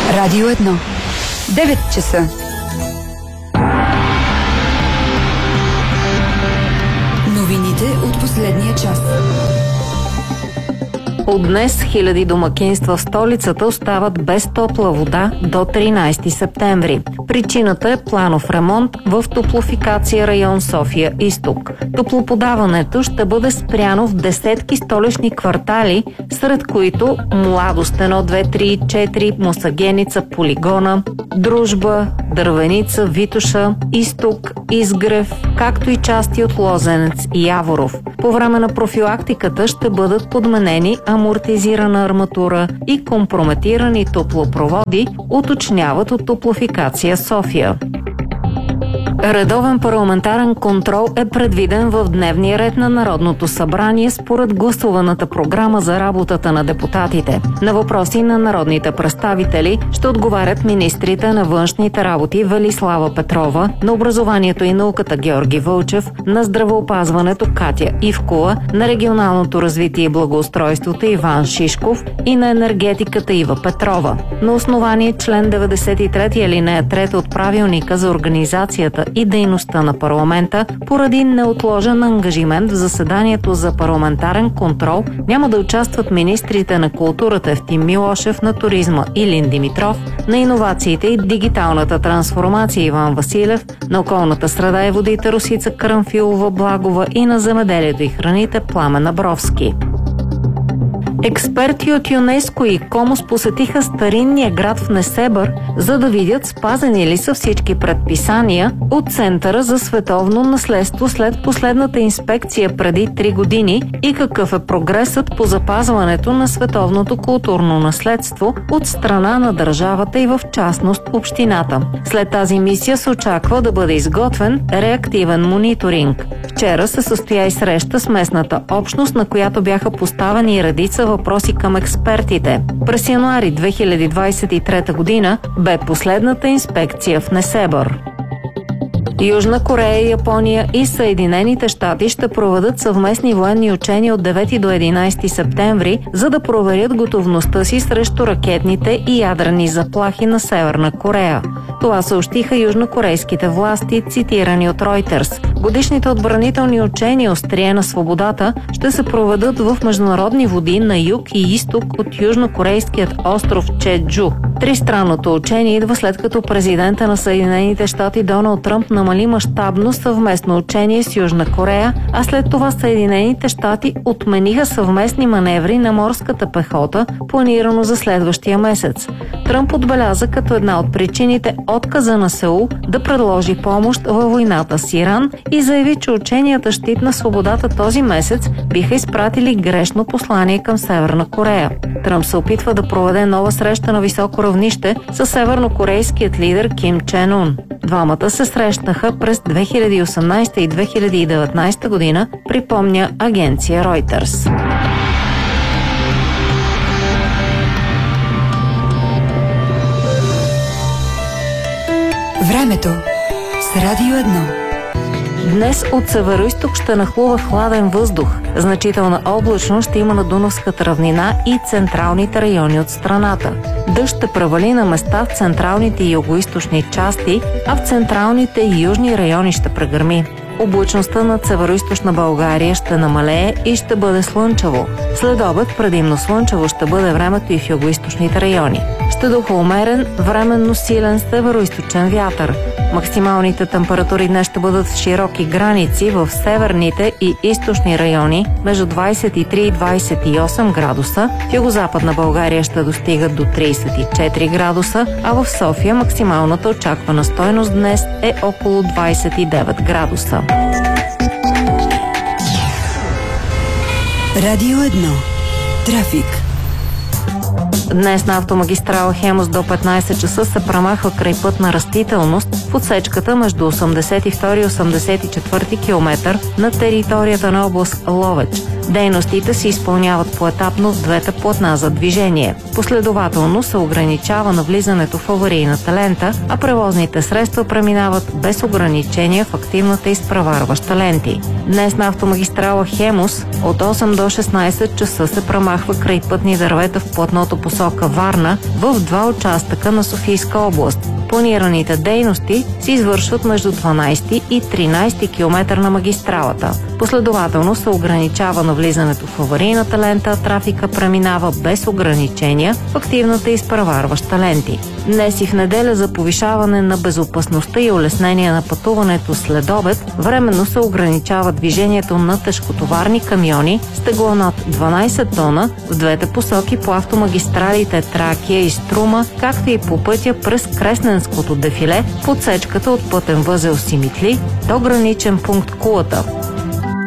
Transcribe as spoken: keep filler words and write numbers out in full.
Радио едно. девет часа. Новините от последния час. От днес хиляди домакинства в столицата остават без топла вода до тринайсети септември. Причината е планов ремонт в топлофикация район София-Изток. Топлоподаването ще бъде спряно в десетки столични квартали, сред които Младост едно, две, три и четири, Мусагеница, Полигона, Дружба, Дървеница, Витоша, Изток, Изгрев, както и части от Лозенец и Яворов. По време на профилактиката ще бъдат подменени амортизирана арматура и компрометирани топлопроводи, уточняват от Топлофикация София. Редовен парламентарен контрол е предвиден в дневния ред на Народното събрание според гласуваната програма за работата на депутатите. На въпроси на народните представители ще отговарят министрите на външните работи Велислава Петрова, на образованието и науката Георги Вълчев, на здравеопазването Катя Ивкова, на регионалното развитие и благоустройството Иван Шишков и на енергетиката Ива Петрова. На основание член деветдесет и трети алинея трета от правилника за организацията и дейността на парламента, поради неотложен ангажимент в заседанието за парламентарен контрол няма да участват министрите на културата Евтим Милошев, на туризма Илин Димитров, на иновациите и дигиталната трансформация Иван Василев, на околната среда и водите Росица Карамфилова-Благова и на земеделието и храните Пламен Абровски. Експерти от ЮНЕСКО и КОМОС посетиха старинния град в Несебър, за да видят спазени ли са всички предписания от Центъра за световно наследство след последната инспекция преди три години и какъв е прогресът по запазването на световното културно наследство от страна на държавата и в частност общината. След тази мисия се очаква да бъде изготвен реактивен мониторинг. Вчера се състоя и среща с местната общност, на която бяха поставени редица въпроси към експертите. През януари две хиляди двайсет и трета година бе последната инспекция в Несебър. Южна Корея, Япония и Съединените щати ще проведат съвместни военни учения от девети до единайсети септември, за да проверят готовността си срещу ракетните и ядрени заплахи на Северна Корея. Това съобщиха южнокорейските власти, цитирани от Reuters. Годишните отбранителни учения Острие на свободата ще се проведат в международни води на юг и изток от южнокорейският остров Чеджу. Тристранното учение идва след като президента на Съединените щати Доналд Тръмп намали мащабно съвместно учение с Южна Корея, а след това Съединените щати отмениха съвместни маневри на морската пехота, планирано за следващия месец. Тръмп отбеляза като една от причините отказа на Сеул да предложи помощ във войната с Иран и заяви, че ученията Щит на свободата този месец биха изпратили грешно послание към Северна Корея. Тръмп се опитва да проведе нова среща на високо равнище с севернокорейският лидер Ким Чен Ун. Двамата се срещнаха през две хиляди и осемнайсета и две хиляди и деветнайсета година, припомня агенция Reuters. Времето с Радио едно. Днес от североизток ще нахлува хладен въздух. Значителна облачност ще има на Дунавската равнина и централните райони от страната. Дъжд ще превали на места в централните и югоизточни части, а в централните и южни райони ще прегърми. Облачността над североизточна България ще намалее и ще бъде слънчево. След обед предимно слънчево ще бъде времето и в югоизточните райони. Ще духа умерен, временно силен североизточен вятър. Максималните температури днес ще бъдат в широки граници в северните и източни райони между двайсет и три и двайсет и осем градуса, в югозападна България ще достигат до трийсет и четири градуса, а в София максималната очаквана стойност днес е около двайсет и девет градуса. Радио едно. Трафик. Днес на автомагистрала Хемус до петнайсет часа се премахва крайпътна растителност в отсечката между осемдесет и втори и осемдесет и четвърти километър на територията на област Ловеч. Дейностите се изпълняват поетапно в двете платна за движение. Последователно се ограничава навлизането в аварийната лента, а превозните средства преминават без ограничения в активната изпреварваща ленти. Днес на автомагистрала Хемус от осем до шестнайсет часа се премахва крайпътни дървета в платното по посока Варна в два участъка на Софийска област. Планираните дейности се извършват между дванайсети и тринайсети километър на магистралата. Последователно се ограничава навлизането в аварийната лента, а трафика преминава без ограничения в активната изпреварваща ленти. Днес и в неделя за повишаване на безопасността и улеснение на пътуването след обед, временно се ограничава движението на тежкотоварни камиони с тегло над дванайсет тона в двете посоки по автомагистралите Тракия и Струма, както и по пътя през Кресненското дефиле в отсечката от пътен възел Симитли до граничен пункт Кулата.